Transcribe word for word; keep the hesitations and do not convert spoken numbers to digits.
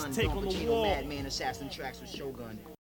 son, take Don on the Pacino, wall. Madman, Assassin Tracks with Shogun.